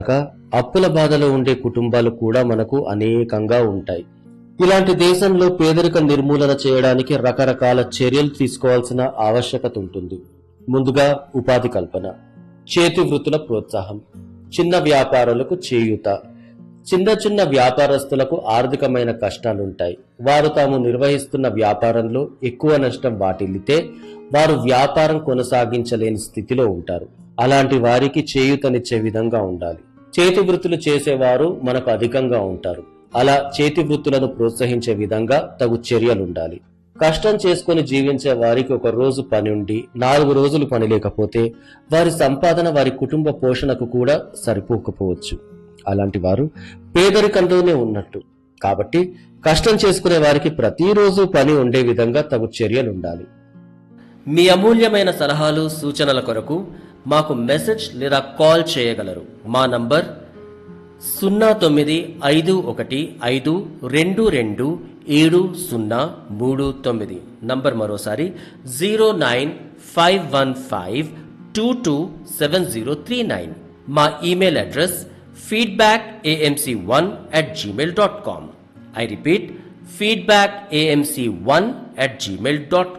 అప్పుల బాధలో ఉండే కుటుంబాలు కూడా మనకు అనేకంగా ఉంటాయి. ఇలాంటి దేశంలో పేదరిక నిర్మూలన చేయడానికి రకరకాల చర్యలు తీసుకోవాల్సిన ఆవశ్యకత ఉంటుంది. ముందుగా ఉపాధి కల్పన, చేతి వృత్తుల ప్రోత్సాహం, చిన్న వ్యాపారులకు చేయూత. చిన్న చిన్న వ్యాపారస్తులకు ఆర్థికమైన కష్టాలుంటాయి. వారు తాము నిర్వహిస్తున్న వ్యాపారంలో ఎక్కువ నష్టం వాటిల్లితే వారు వ్యాపారం కొనసాగించలేని స్థితిలో ఉంటారు. అలాంటి వారికి చేయూతనిచ్చే విధంగా ఉండాలి. చేతి వృత్తులు చేసేవారు మనకు అధికంగా ఉంటారు. అలా చేతి వృత్తులను ప్రోత్సహించే విధంగా తగు చర్యలుండాలి. కష్టం చేసుకుని జీవించే వారికి ఒక రోజు పని ఉండి 4 రోజులు పని లేకపోతే వారి సంపాదన వారి కుటుంబ పోషణకు కూడా సరిపోకపోవచ్చు. అలాంటి వారు పేదరికంలోనే ఉన్నట్టు. కాబట్టి కష్టం చేసుకునే వారికి ప్రతిరోజు పని ఉండే విధంగా తగు చర్యలుండాలి. మీ అమూల్యమైన సలహాలు సూచనల కొరకు మాకు మెసేజ్ లేదా కాల్ చేయగలరు. మా నంబర్ 0915227039. నంబర్ మరోసారి 0951522709. మా email address feedbackamc1@gmail.com. I repeat, feedbackamc1@gmail.com.